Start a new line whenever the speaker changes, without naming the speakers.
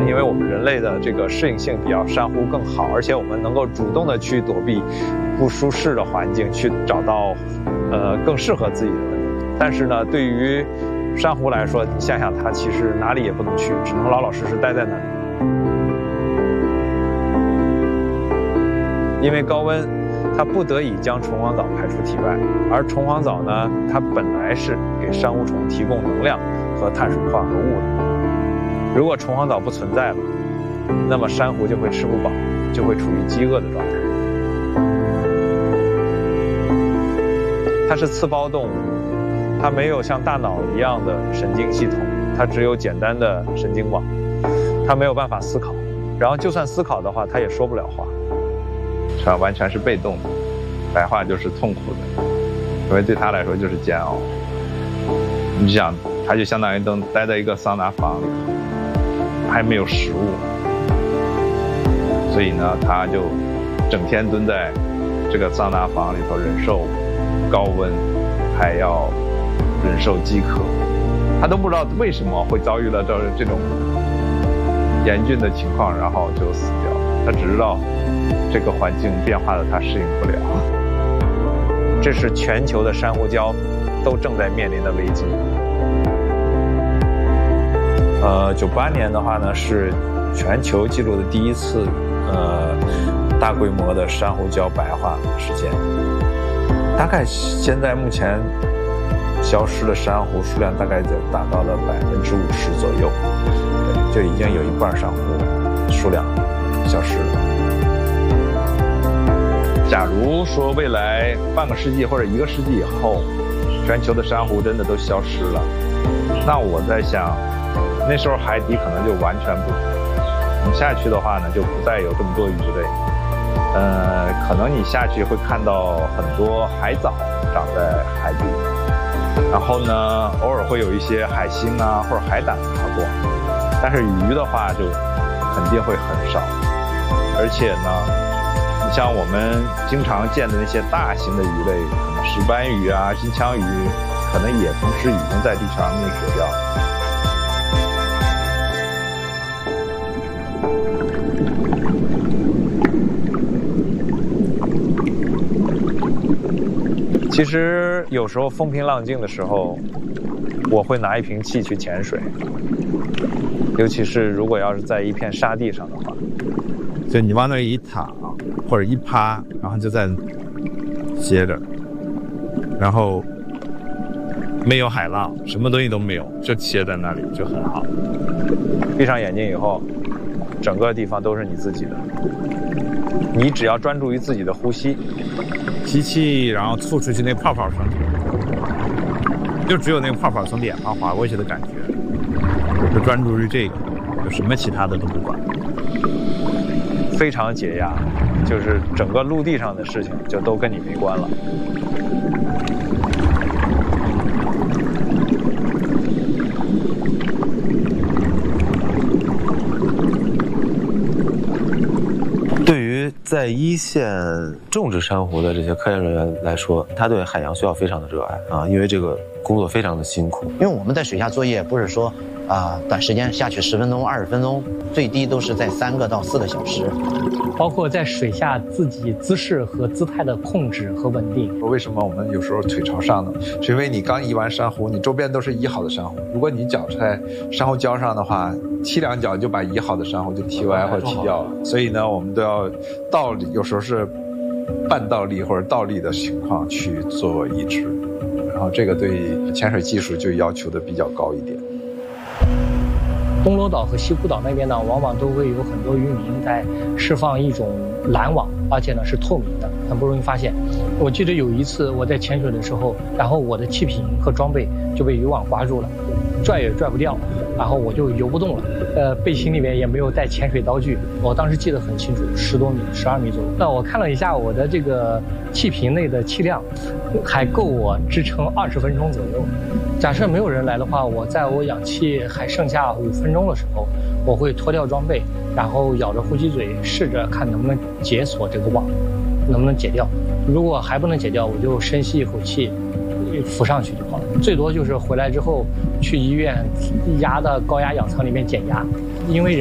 能因为我们人类的这个适应性比珊瑚更好，而且我们能够主动的去躲避不舒适的环境，去找到更适合自己的环境。但是呢，对于珊瑚来说，你想想它其实哪里也不能去，只能老老实实待在那里。因为高温，它不得已将虫黄藻排出体外，而虫黄藻呢，它本来是给珊瑚虫提供能量和碳水化合物的。如果虫黄藻不存在了，那么珊瑚就会吃不饱，就会处于饥饿的状态。它是刺胞动物，它没有像大脑一样的神经系统，它只有简单的神经网，它没有办法思考，然后就算思考的话，它也说不了话。
它完全是被动的，白话就是痛苦的，因为对他来说就是煎熬。你想，他就相当于待在一个桑拿房里，还没有食物，所以呢，他就整天蹲在这个桑拿房里头，忍受高温，还要忍受饥渴。他都不知道为什么会遭遇了这种严峻的情况，然后就死掉。他只知道这个环境变化的他适应不了。
这是全球的珊瑚礁都正在面临的危机。98年的话呢，是全球记录的第一次大规模的珊瑚礁白化事件。大概现在目前消失的珊瑚数量大概达到了50%左右，对，就已经有一半珊瑚数量消失了。
假如说未来半个世纪或者1个世纪以后，全球的珊瑚真的都消失了，那我在想，那时候海底可能就完全不同。你下去的话呢，就不再有这么多鱼类。可能你下去会看到很多海藻长在海底，然后呢，偶尔会有一些海星啊或者海胆爬过，但是鱼的话就肯定会很少。而且呢，你像我们经常见的那些大型的鱼类，石斑鱼啊、金枪鱼，可能也同时已经在地球上灭绝掉了。
其实有时候风平浪静的时候，我会拿一瓶气去潜水，尤其是如果要是在一片沙地上的话，
就你往那一躺或者一趴，然后就在歇着，然后没有海浪，什么东西都没有，就歇在那里就很好。
闭上眼睛以后，整个地方都是你自己的，你只要专注于自己的呼吸，
吸气，然后吐出去，那泡泡从就只有那个泡泡从脸上滑过去的感觉，就专注于这个，就什么其他的都不管，
非常解压，就是整个陆地上的事情就都跟你没关了。
在一线种植珊瑚的这些科研人员来说，他对海洋需要非常的热爱啊，因为这个工作非常的辛苦。
因为我们在水下作业不是说短时间下去10分钟、20分钟，最低都是在3个到4个小时。
包括在水下自己姿势和姿态的控制和稳定。
为什么我们有时候腿朝上呢？是因为你刚移完珊瑚，你周边都是移好的珊瑚，如果你脚在珊瑚礁上的话，踢2脚就把移好的珊瑚就踢歪或者踢掉了。所以呢，我们都要倒立，有时候是半倒立或者倒立的情况去做移植，然后这个对潜水技术就要求的比较高一点。
东螺岛和西库岛那边呢，往往都会有很多渔民在释放一种蓝网，而且呢是透明的，很不容易发现。我记得有一次我在潜水的时候，然后我的气瓶和装备就被渔网刮住了，拽也拽不掉，然后我就游不动了。背心里面也没有带潜水刀具，我当时记得很清楚，10多米、12米左右。那我看了一下我的这个气瓶内的气量，还够我支撑20分钟左右。假设没有人来的话，我在我氧气还剩下5分钟的时候，我会脱掉装备，然后咬着呼吸嘴，试着看能不能解锁这个网，能不能解掉。如果还不能解掉，我就深吸一口气，浮上去就好了。最多就是回来之后去医院压到高压氧舱里面减压，因为